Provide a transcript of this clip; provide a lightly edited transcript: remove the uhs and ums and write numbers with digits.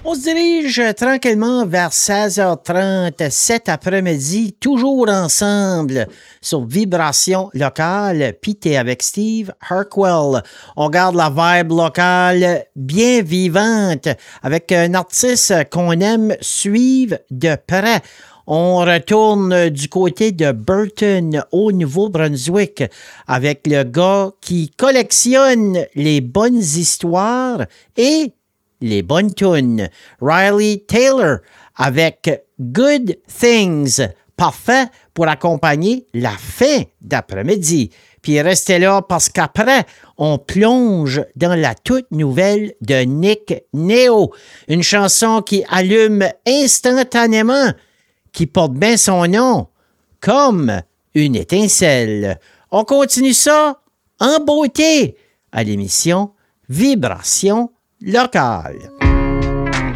On se dirige tranquillement vers 16h30 cet après-midi, toujours ensemble sur Vibration locale. Puis t'es avec Steve Harkwell. On garde la vibe locale bien vivante avec un artiste qu'on aime suivre de près. On retourne du côté de Burton, au Nouveau-Brunswick, avec le gars qui collectionne les bonnes histoires et les bonnes tunes. Riley Taylor avec Good Things. Parfait pour accompagner la fin d'après-midi. Puis restez là parce qu'après, on plonge dans la toute nouvelle de Nick Neo. Une chanson qui allume instantanément, qui porte bien son nom, comme une étincelle. On continue ça en beauté à l'émission Vibration locale.